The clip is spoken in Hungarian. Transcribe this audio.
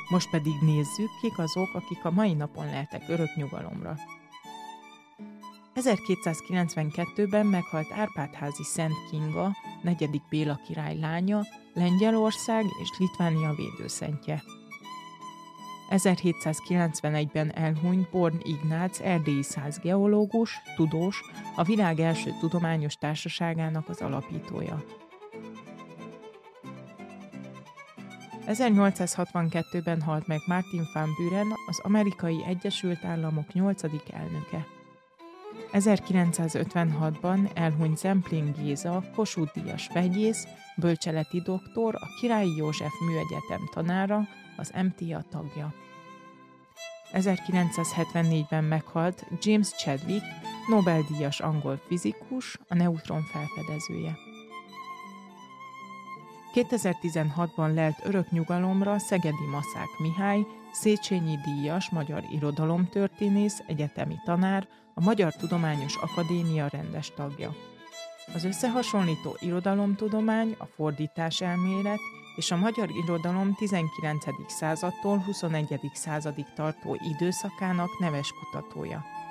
Most pedig nézzük, kik azok, akik a mai napon leltek örök nyugalomra. 1292-ben meghalt Árpád-házi Szent Kinga, 4. Béla király lánya, Lengyelország és Litvánia védőszentje. 1791-ben elhunyt Born Ignác erdélyi szászgeológus, tudós, a világ első tudományos társaságának az alapítója. 1862-ben halt meg Martin van Buren, az Amerikai Egyesült Államok 8. elnöke. 1956-ban elhunyt Zemplén Géza, Kossuth-díjas vegyész, bölcseleti doktor, a Királyi József Műegyetem tanára, az MTA tagja. 1974-ben meghalt James Chadwick, Nobel-díjas angol fizikus, a neutron felfedezője. 2016-ban lelt örök nyugalomra Szegedi Maszák Mihály, Széchenyi díjas magyar irodalomtörténész, egyetemi tanár, a Magyar Tudományos Akadémia rendes tagja. Az összehasonlító irodalomtudomány, a fordításelmélet és a magyar irodalom 19. századtól 21. századig tartó időszakának neves kutatója.